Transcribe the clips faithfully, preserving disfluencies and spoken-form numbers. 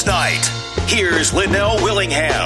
Sports Night. Here's Linnell Willingham.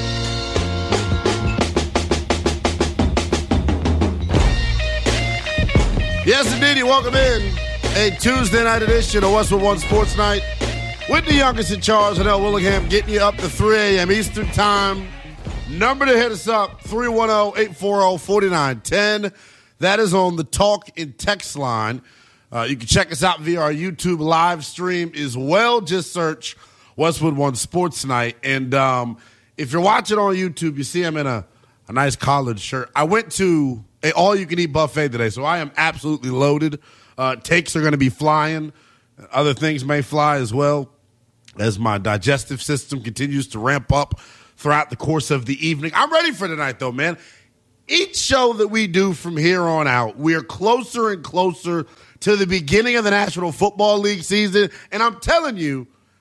Yes, indeed. Welcome in a Tuesday night edition of Westwood One Sports Night with the youngest in charge, Linnell Willingham, getting you up to three a.m. Eastern Time. Number to hit us up, three one zero, eight four zero, four nine one zero. That is on the talk and text line. Uh, you can check us out via our YouTube live stream as well. Just search Westwood One Sports Night. And um, if you're watching on YouTube, you see I'm in a, a nice collared shirt. I went to an all-you-can-eat buffet today, so I am absolutely loaded. Uh, takes are going to be flying. Other things may fly as well as my digestive system continues to ramp up throughout the course of the evening. I'm ready for tonight, though, man. Each show that we do from here on out, we are closer and closer to the beginning of the National Football League season. And I'm telling you,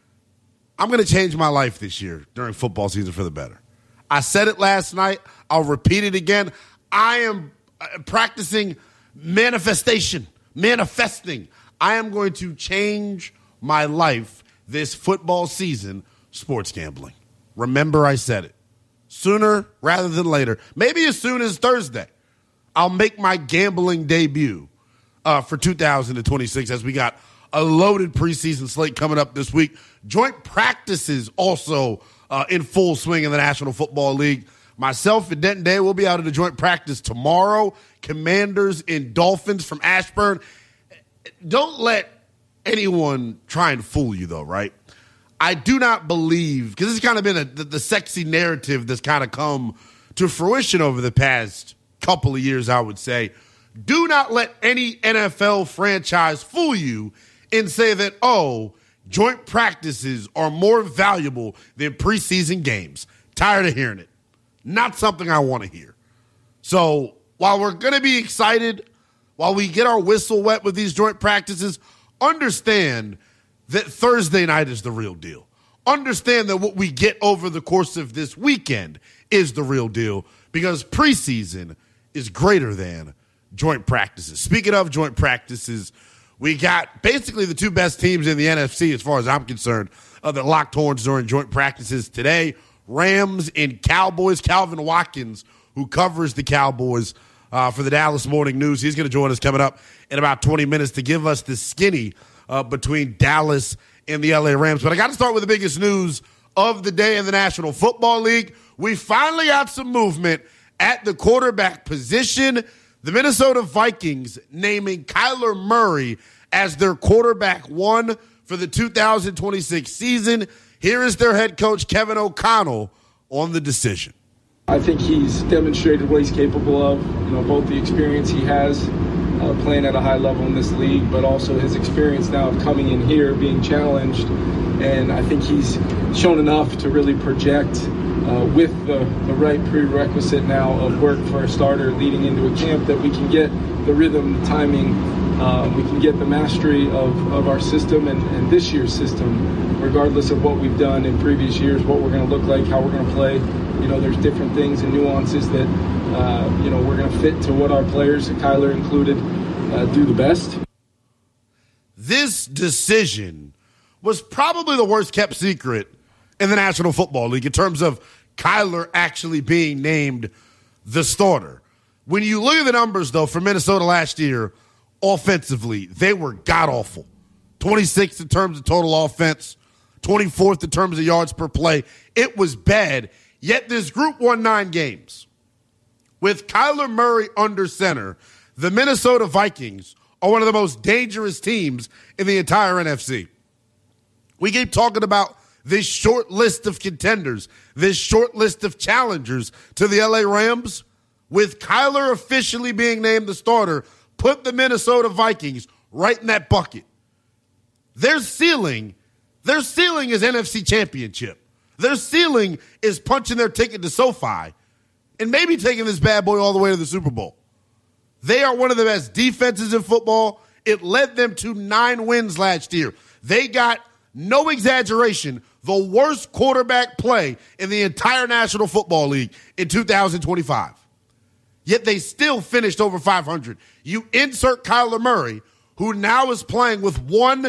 I'm going to change my life this year during football season for the better. I said it last night. I'll repeat it again. I am practicing manifestation, manifesting. I am going to change my life this football season, sports gambling. Remember, I said it. Sooner rather than later, maybe as soon as Thursday, I'll make my gambling debut uh, for two thousand twenty-six as we got a loaded preseason slate coming up this week. Joint practices also uh, in full swing in the National Football League. Myself and Denton Day will be out at a joint practice tomorrow. Commanders and Dolphins from Ashburn. Don't let anyone try and fool you, though, right? I do not believe, because this has kind of been a, the, the sexy narrative that's kind of come to fruition over the past couple of years, I would say. Do not let any N F L franchise fool you and say that, oh, joint practices are more valuable than preseason games. Tired of hearing it. Not something I want to hear. So while we're going to be excited, while we get our whistle wet with these joint practices, understand that Thursday night is the real deal. Understand that what we get over the course of this weekend is the real deal, because preseason is greater than joint practices. Speaking of joint practices, we got basically the two best teams in the N F C, as far as I'm concerned, uh, that locked horns during joint practices today. Rams and Cowboys. Calvin Watkins, who covers the Cowboys uh, for the Dallas Morning News, he's going to join us coming up in about twenty minutes to give us the skinny Uh, between Dallas and the L A Rams. But I got to start with the biggest news of the day in the National Football League. We finally got some movement at the quarterback position. The Minnesota Vikings naming Kyler Murray as their quarterback one for the two thousand twenty-six season. Here is their head coach, Kevin O'Connell, on the decision. I think he's demonstrated what he's capable of, you know, both the experience he has Uh, playing at a high level in this league, but also his experience now of coming in here, being challenged. And I think he's shown enough to really project uh, with the, the right prerequisite now of work for a starter leading into a camp that we can get the rhythm, the timing, uh, we can get the mastery of, of our system and, and this year's system, regardless of what we've done in previous years, what we're going to look like, how we're going to play. You know, there's different things and nuances that, uh, you know, we're going to fit to what our players, Kyler included, uh, do the best. This decision was probably the worst kept secret in the National Football League in terms of Kyler actually being named the starter. When you look at the numbers, though, for Minnesota last year, offensively, they were god-awful. twenty-sixth in terms of total offense, twenty-fourth in terms of yards per play. It was bad. Yet this group won nine games. With Kyler Murray under center, the Minnesota Vikings are one of the most dangerous teams in the entire N F C. We keep talking about this short list of contenders, this short list of challengers to the L A Rams. With Kyler officially being named the starter, put the Minnesota Vikings right in that bucket. Their ceiling, their ceiling is N F C Championship. Their ceiling is punching their ticket to SoFi and maybe taking this bad boy all the way to the Super Bowl. They are one of the best defenses in football. It led them to nine wins last year. They got, no exaggeration, the worst quarterback play in the entire National Football League in two thousand twenty-five. Yet they still finished over five hundred. You insert Kyler Murray, who now is playing with one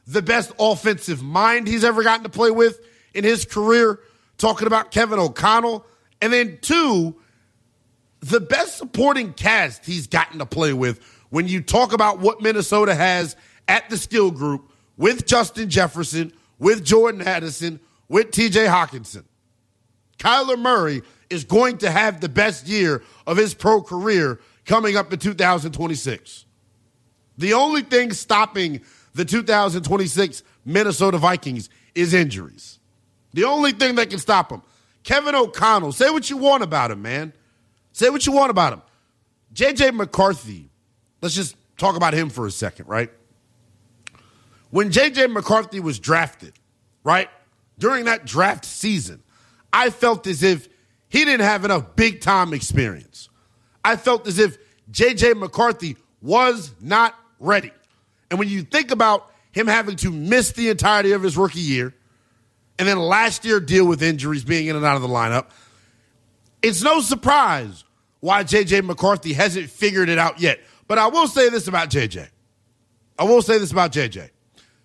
the best offensive mind he's ever gotten to play with in his career, talking about Kevin O'Connell. And then two, the best supporting cast he's gotten to play with when you talk about what Minnesota has at the skill group with Justin Jefferson, with Jordan Addison, with T J Hawkinson. Kyler Murray is going to have the best year of his pro career coming up in two thousand twenty-six. The only thing stopping the two thousand twenty-six Minnesota Vikings is injuries. The only thing that can stop them. Kevin O'Connell, say what you want about him, man. Say what you want about him. J J McCarthy, let's just talk about him for a second, right? When J J McCarthy was drafted, right, during that draft season, I felt as if he didn't have enough big-time experience. I felt as if J J McCarthy was not ready. And when you think about him having to miss the entirety of his rookie year, and then last year deal with injuries, being in and out of the lineup, it's no surprise why J J McCarthy hasn't figured it out yet. But I will say this about J J. I will say this about J J.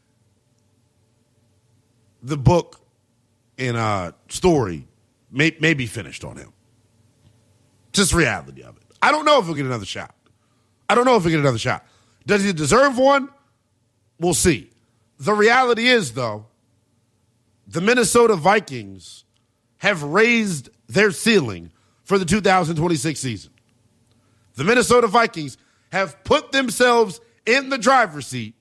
The book and uh, story may, may be finished on him. Just reality of it. I don't know if he'll get another shot. I don't know if he'll get another shot. Does he deserve one? We'll see. The reality is, though, the Minnesota Vikings have raised their ceiling for the two thousand twenty-six season. The Minnesota Vikings have put themselves in the driver's seat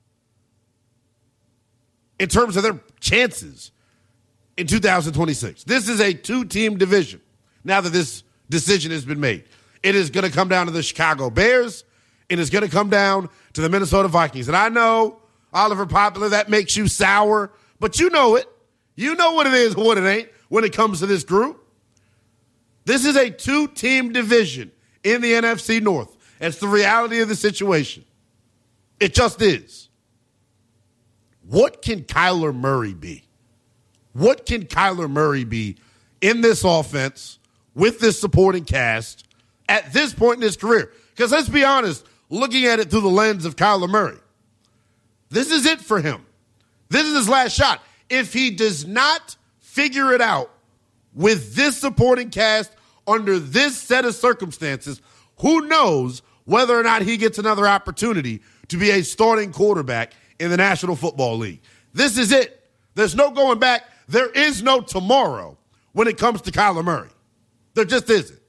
in terms of their chances in two thousand twenty-six. This is a two-team division now that this decision has been made. It is going to come down to the Chicago Bears. It is going to come down to the Minnesota Vikings. And I know, Oliver Popular, that makes you sour, but you know it. You know what it is and what it ain't when it comes to this group. This is a two-team division in the N F C North. It's the reality of the situation. It just is. What can Kyler Murray be? What can Kyler Murray be in this offense with this supporting cast at this point in his career? Because let's be honest, looking at it through the lens of Kyler Murray, this is it for him. This is his last shot. If he does not figure it out with this supporting cast under this set of circumstances, who knows whether or not he gets another opportunity to be a starting quarterback in the National Football League. This is it. There's no going back. There is no tomorrow when it comes to Kyler Murray. There just isn't.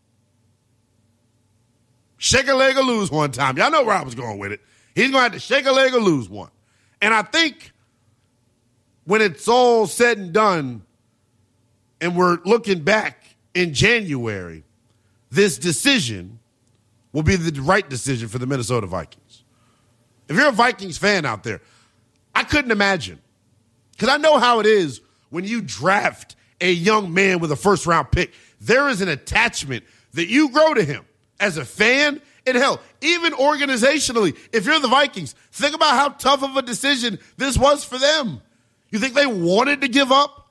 Shake a leg or lose one time. Y'all know where I was going with it. He's going to have to shake a leg or lose one. And I think when it's all said and done and we're looking back in January, this decision will be the right decision for the Minnesota Vikings. If you're a Vikings fan out there, I couldn't imagine. Because I know how it is when you draft a young man with a first-round pick. There is an attachment that you grow to him as a fan. And hell, even organizationally, if you're the Vikings, think about how tough of a decision this was for them. You think they wanted to give up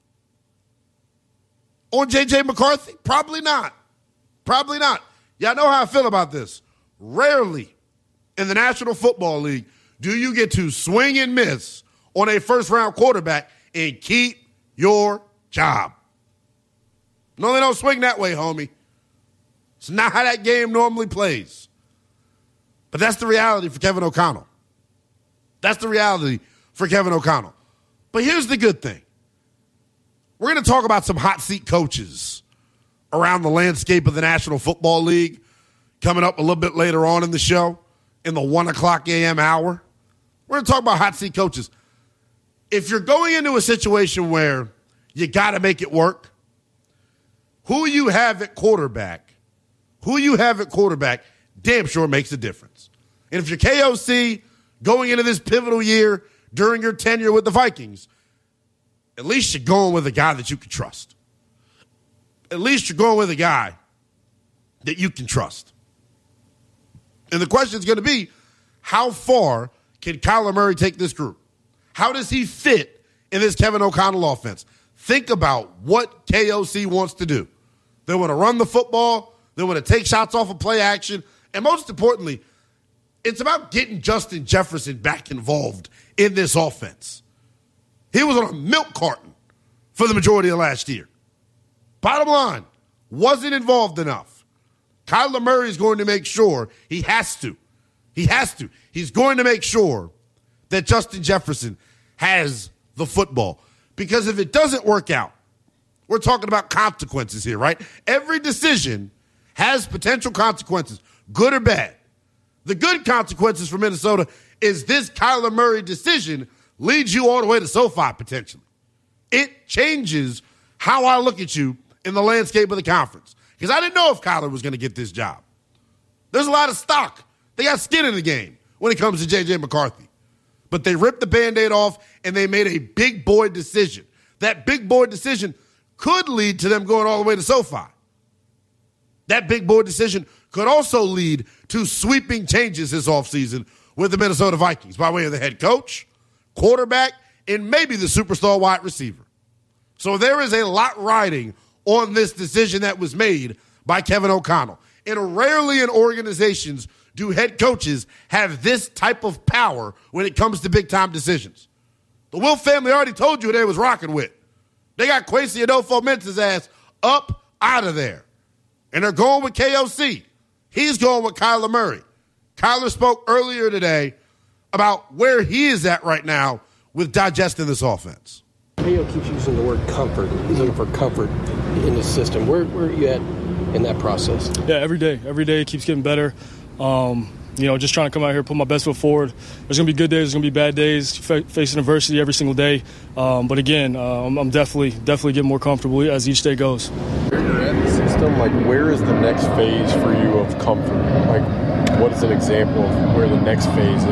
on J J McCarthy? Probably not. Probably not. Y'all know how I feel about this. Rarely in the National Football League do you get to swing and miss on a first-round quarterback and keep your job. No, they don't swing that way, homie. It's not how that game normally plays. But that's the reality for Kevin O'Connell. That's the reality for Kevin O'Connell. But here's the good thing. We're going to talk about some hot seat coaches around the landscape of the National Football League coming up a little bit later on in the show in the one o'clock a.m. hour. We're going to talk about hot seat coaches. If you're going into a situation where you got to make it work, who you have at quarterback, who you have at quarterback damn sure makes a difference. And if you're K O C going into this pivotal year during your tenure with the Vikings, at least you're going with a guy that you can trust. At least you're going with a guy that you can trust. And the question is going to be, how far can Kyler Murray take this group? How does he fit in this Kevin O'Connell offense? Think about what K O C wants to do. They want to run the football. They want to take shots off of play action. And most importantly, It's about getting Justin Jefferson back involved in this offense. He was on a milk carton for the majority of last year. Bottom line, wasn't involved enough. Kyler Murray is going to make sure, he has to, he has to, he's going to make sure that Justin Jefferson has the football. Because if it doesn't work out, we're talking about consequences here, right? Every decision has potential consequences, good or bad. The good consequences for Minnesota is this Kyler Murray decision leads you all the way to SoFi potentially. It changes how I look at you in the landscape of the conference. Because I didn't know if Kyler was going to get this job. There's a lot of stock. They got skin in the game when it comes to J J McCarthy. But they ripped the Band-Aid off and they made a big boy decision. That big boy decision could lead to them going all the way to SoFi. That big boy decision could also lead to sweeping changes this offseason with the Minnesota Vikings by way of the head coach, quarterback, and maybe the superstar wide receiver. So there is a lot riding on this decision that was made by Kevin O'Connell. And rarely in organizations do head coaches have this type of power when it comes to big-time decisions. The Will family already told you who they was rocking with. They got Kwesi Adolfo-Mensa's ass up out of there. And they're going with K O C. He's going with Kyler Murray. Kyler spoke earlier today about where he is at right now with digesting this offense. K O keeps using the word comfort. He's looking for comfort in the system. Where, where are you at in that process? Yeah, every day. Every day it keeps getting better. Um, you know, just trying to come out here, put my best foot forward. There's going to be good days, there's going to be bad days, fa- facing adversity every single day. Um, but again, uh, I'm, I'm definitely, definitely getting more comfortable as each day goes. Where you're at in the system, like where is the next phase for you of comfort? Like what is an example of where the next phase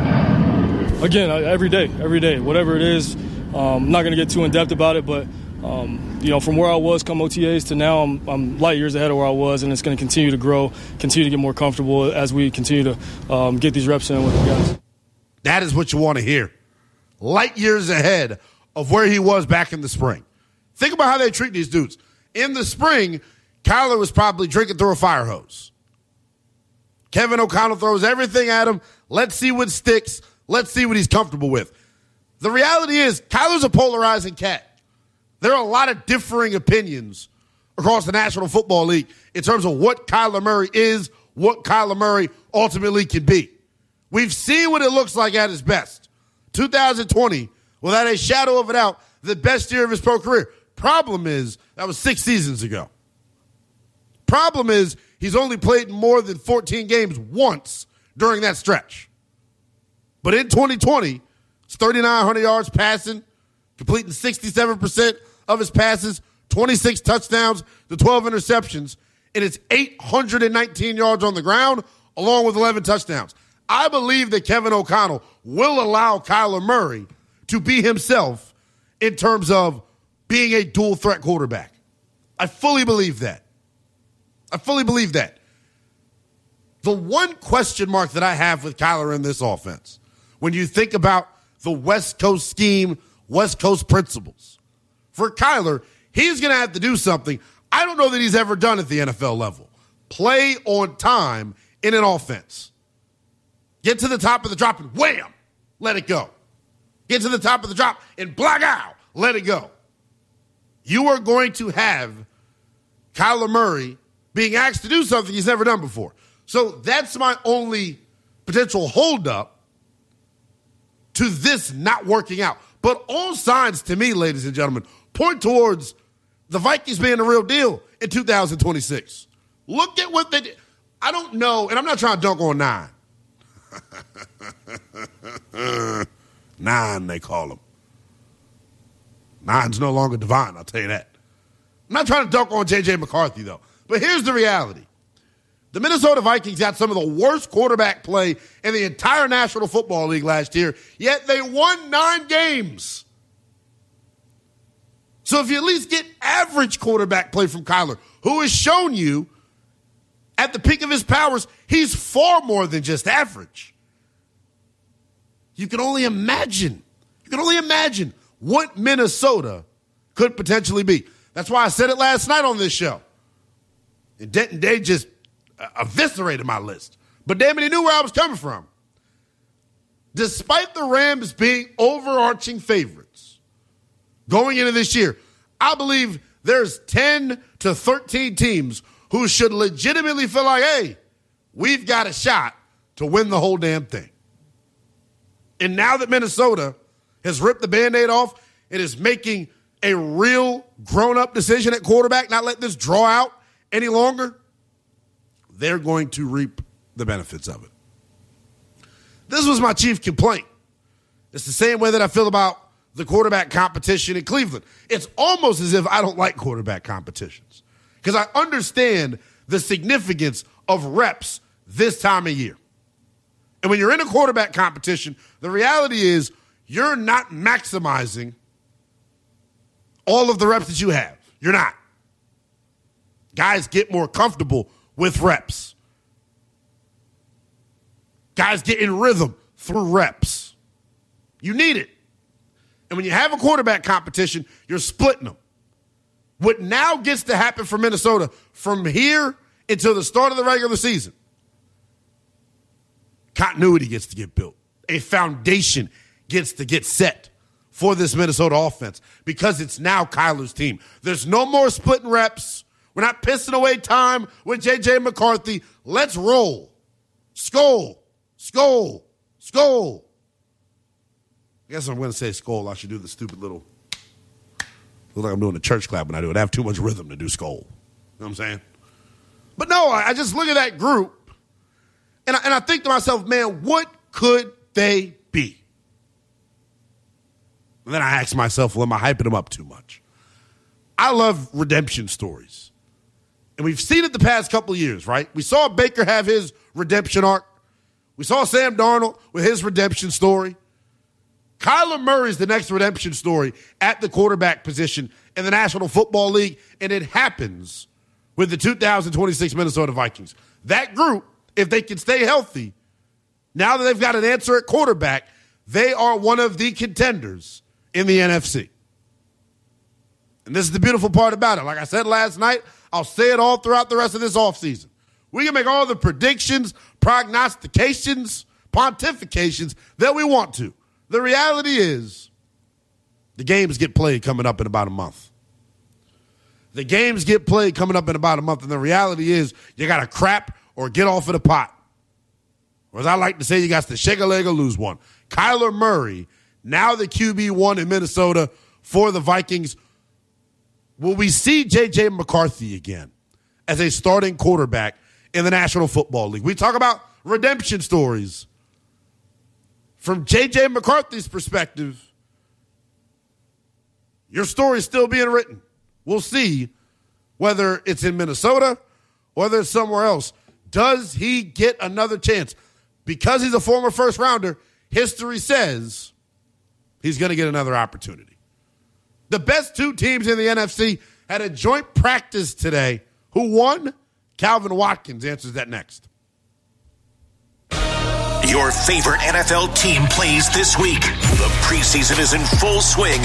is? Again, every day, every day, whatever it is. Um, I'm not going to get too in-depth about it, but, um, you know, from where I was come O T As to now, I'm, I'm light years ahead of where I was, and it's going to continue to grow, continue to get more comfortable as we continue to um, get these reps in with the guys. That is what you want to hear. Light years ahead of where he was back in the spring. Think about how they treat these dudes. In the spring, Kyler was probably drinking through a fire hose. Kevin O'Connell throws everything at him. Let's see what sticks. Let's see what he's comfortable with. The reality is, Kyler's a polarizing cat. There are a lot of differing opinions across the National Football League in terms of what Kyler Murray is, what Kyler Murray ultimately can be. We've seen what it looks like at his best. two thousand twenty, without a shadow of a doubt, the best year of his pro career. Problem is, that was six seasons ago. Problem is, he's only played more than fourteen games once during that stretch. But in twenty twenty, it's thirty-nine hundred yards passing, completing sixty-seven percent of his passes, twenty-six touchdowns to twelve interceptions, and it's eight hundred nineteen yards on the ground, along with eleven touchdowns. I believe that Kevin O'Connell will allow Kyler Murray to be himself in terms of being a dual-threat quarterback. I fully believe that. I fully believe that. The one question mark that I have with Kyler in this offense, when you think about the West Coast scheme, West Coast principles, for Kyler, he's going to have to do something I don't know that he's ever done at the N F L level. Play on time in an offense. Get to the top of the drop and wham, let it go. Get to the top of the drop and black out, let it go. You are going to have Kyler Murray being asked to do something he's never done before. So that's my only potential holdup to this not working out. But all signs to me, ladies and gentlemen, point towards the Vikings being the real deal in two thousand twenty-six. Look at what they did. I don't know, and I'm not trying to dunk on nine. Nine, they call him. Nine's no longer divine, I'll tell you that. I'm not trying to dunk on J J McCarthy, though. But here's the reality. The Minnesota Vikings got some of the worst quarterback play in the entire National Football League last year, yet they won nine games. So if you at least get average quarterback play from Kyler, who has shown you at the peak of his powers, he's far more than just average. You can only imagine. You can only imagine what Minnesota could potentially be. That's why I said it last night on this show. And Denton Day just eviscerated my list. But damn it, he knew where I was coming from. Despite the Rams being overarching favorites going into this year, I believe there's ten to thirteen teams who should legitimately feel like, hey, we've got a shot to win the whole damn thing. And now that Minnesota has ripped the Band-Aid off and is making a real grown-up decision at quarterback, not let this draw out any longer, they're going to reap the benefits of it. This was my chief complaint. It's the same way that I feel about the quarterback competition in Cleveland. It's almost as if I don't like quarterback competitions because I understand the significance of reps this time of year. And when you're in a quarterback competition, the reality is you're not maximizing all of the reps that you have. You're not. Guys get more comfortable with reps. Guys get in rhythm through reps. You need it. And when you have a quarterback competition, you're splitting them. What now gets to happen for Minnesota from here until the start of the regular season, continuity gets to get built. A foundation gets to get set for this Minnesota offense because it's now Kyler's team. There's no more splitting reps. We're not pissing away time with J J McCarthy. Let's roll. Skol. Skol. Skol. I guess I'm going to say skol. I should do the stupid little, look like I'm doing a church clap when I do it. I have too much rhythm to do skol. You know what I'm saying? But no, I just look at that group, and I, and I think to myself, man, what could they be? And then I ask myself, well, am I hyping them up too much? I love redemption stories. And we've seen it the past couple of years, right? We saw Baker have his redemption arc. We saw Sam Darnold with his redemption story. Kyler Murray is the next redemption story at the quarterback position in the National Football League, and it happens with the two thousand twenty-six Minnesota Vikings. That group, if they can stay healthy, now that they've got an answer at quarterback, they are one of the contenders in the N F C. And this is the beautiful part about it. Like I said last night, I'll say it all throughout the rest of this offseason. We can make all the predictions, prognostications, pontifications that we want to. The reality is the games get played coming up in about a month. The games get played coming up in about a month, and the reality is you got to crap or get off of the pot. Or as I like to say, you got to shake a leg or lose one. Kyler Murray, now the Q B one in Minnesota for the Vikings. Will we see J J McCarthy again as a starting quarterback in the National Football League? We talk about redemption stories. From J J McCarthy's perspective, your story is still being written. We'll see whether it's in Minnesota or whether it's somewhere else. Does he get another chance? Because he's a former first rounder, history says he's going to get another opportunity. The best two teams in the N F C had a joint practice today. Who won? Calvin Watkins answers that next. Your favorite N F L team plays this week. The preseason is in full swing